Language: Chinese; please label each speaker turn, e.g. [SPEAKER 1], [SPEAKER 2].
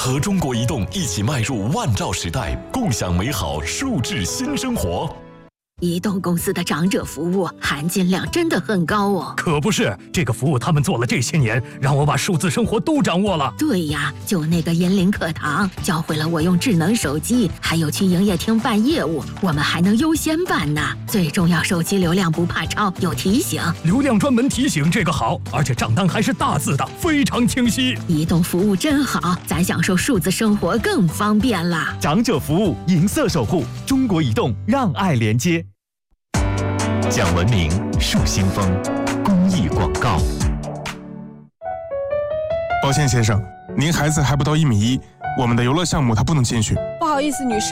[SPEAKER 1] 和中国移动一起迈入万兆时代，共享美好数字新生活。
[SPEAKER 2] 移动公司的长者服务含金量真的很高哦。
[SPEAKER 3] 可不是，这个服务他们做了这些年，让我把数字生活都掌握了。
[SPEAKER 2] 对呀，就那个银林课堂，教会了我用智能手机，还有去营业厅办业务，我们还能优先办呢。最重要，手机流量不怕超，有提醒。
[SPEAKER 3] 流量专门提醒，这个好，而且账单还是大字的，非常清晰。
[SPEAKER 2] 移动服务真好，咱享受数字生活更方便了。
[SPEAKER 4] 长者服务，银色守护，中国移动让爱连接。讲文明树新风公益广告。
[SPEAKER 5] 抱歉先生，您孩子还不到1米1，我们的游乐项目他不能进去。
[SPEAKER 6] 不好意思女士，